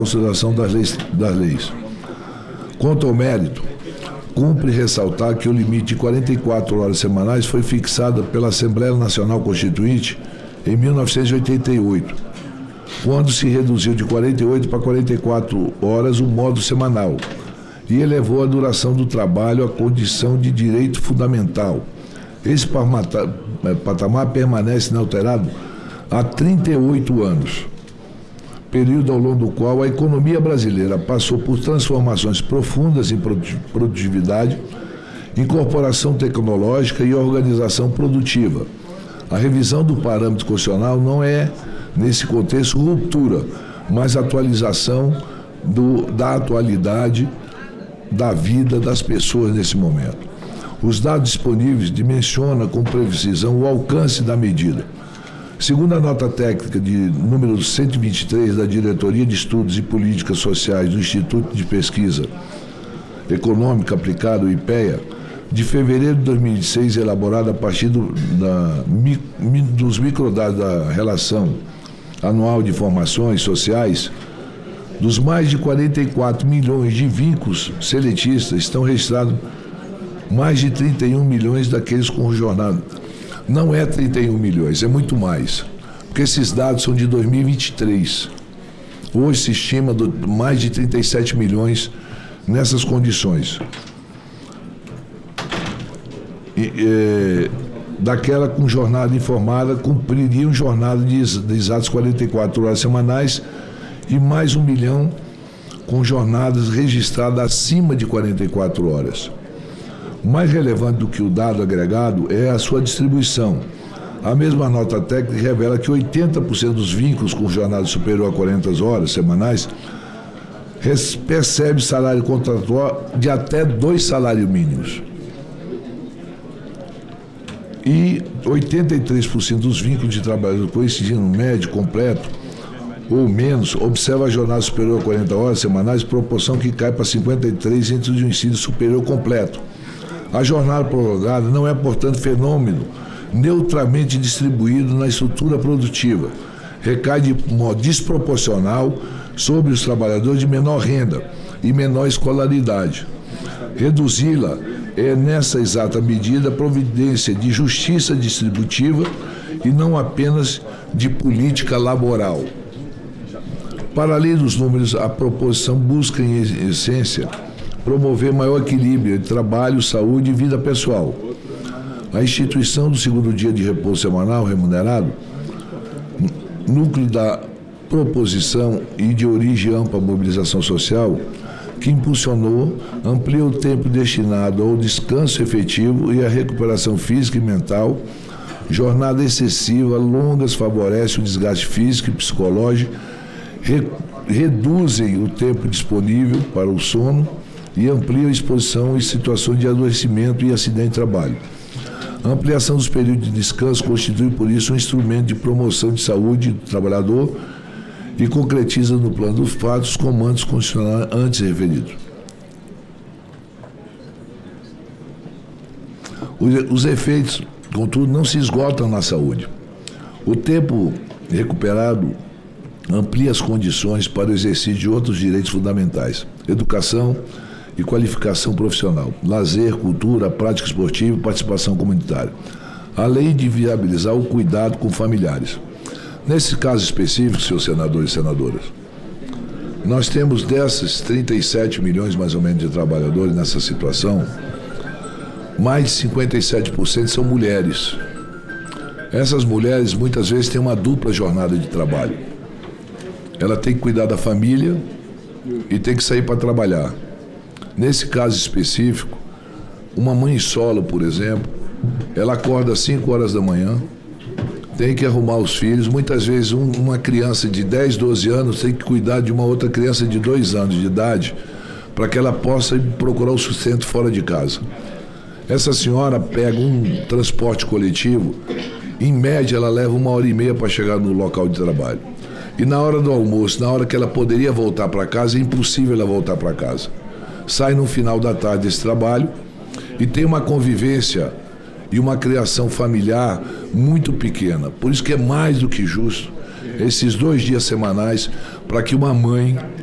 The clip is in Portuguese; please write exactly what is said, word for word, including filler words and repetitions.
consideração das leis, das leis. Quanto ao mérito, cumpre ressaltar que o limite de quarenta e quatro horas semanais foi fixado pela Assembleia Nacional Constituinte em mil novecentos e oitenta e oito, quando se reduziu de quarenta e oito para quarenta e quatro horas o modo semanal e elevou a duração do trabalho à condição de direito fundamental. Esse patamar permanece inalterado há trinta e oito anos, período ao longo do qual a economia brasileira passou por transformações profundas em produtividade, incorporação tecnológica e organização produtiva. A revisão do parâmetro constitucional não é, nesse contexto, ruptura, mas atualização do, da atualidade da vida das pessoas nesse momento. Os dados disponíveis dimensionam com precisão o alcance da medida. Segundo a nota técnica de número cento e vinte e três da Diretoria de Estudos e Políticas Sociais do Instituto de Pesquisa Econômica Aplicada, o IPEA, de fevereiro de dois mil e vinte e seis, elaborada a partir do, da, mi, dos microdados da Relação Anual de Informações Sociais, dos mais de quarenta e quatro milhões de vínculos seletistas, estão registrados mais de trinta e um milhões daqueles com jornada. Não é trinta e um milhões, é muito mais, porque esses dados são de dois mil e vinte e três. Hoje se estima do, mais de trinta e sete milhões nessas condições. E, é, daquela com jornada informada, cumpririam jornada de, de exatos quarenta e quatro horas semanais e mais um milhão com jornadas registradas acima de quarenta e quatro horas. Mais relevante do que o dado agregado é a sua distribuição. A mesma nota técnica revela que oitenta por cento dos vínculos com jornada superior a quarenta horas semanais percebe salário contratual de até dois salários mínimos. E oitenta e três por cento dos vínculos de trabalho coincidindo médio, completo ou menos, observa a jornada superior a quarenta horas semanais, proporção que cai para cinquenta e três por cento entre o ensino superior completo. A jornada prolongada não é, portanto, fenômeno neutramente distribuído na estrutura produtiva. Recai de modo desproporcional sobre os trabalhadores de menor renda e menor escolaridade. Reduzi-la é, nessa exata medida, providência de justiça distributiva e não apenas de política laboral. Para além dos números, a proposição busca, em essência, promover maior equilíbrio entre trabalho, saúde e vida pessoal. A instituição do segundo dia de repouso semanal remunerado, núcleo da proposição e de origem ampla mobilização social, que impulsionou, amplia o tempo destinado ao descanso efetivo e à recuperação física e mental. Jornada excessiva, longas, favorece o desgaste físico e psicológico, re, reduzem o tempo disponível para o sono e amplia a exposição em situações de adoecimento e acidente de trabalho. A ampliação dos períodos de descanso constitui, por isso, um instrumento de promoção de saúde do trabalhador e concretiza no plano dos fatos os comandos constitucionais antes referidos. Os, os efeitos, contudo, não se esgotam na saúde. O tempo recuperado amplia as condições para o exercício de outros direitos fundamentais: educação e qualificação profissional, lazer, cultura, prática esportiva e participação comunitária, além de viabilizar o cuidado com familiares. Nesse caso específico, senhores senadores e senadoras, nós temos dessas trinta e sete milhões, mais ou menos, de trabalhadores nessa situação, mais de cinquenta e sete por cento são mulheres. Essas mulheres, muitas vezes, têm uma dupla jornada de trabalho. Ela tem que cuidar da família e tem que sair para trabalhar. Nesse caso específico, uma mãe solo, por exemplo, ela acorda às cinco horas da manhã, tem que arrumar os filhos. Muitas vezes um, uma criança de dez, doze anos tem que cuidar de uma outra criança de dois anos de idade para que ela possa procurar o sustento fora de casa. Essa senhora pega um transporte coletivo, em média ela leva uma hora e meia para chegar no local de trabalho. E na hora do almoço, na hora que ela poderia voltar para casa, é impossível ela voltar para casa. Sai no final da tarde desse trabalho e tem uma convivência e uma criação familiar muito pequena. Por isso que é mais do que justo esses dois dias semanais para que uma mãe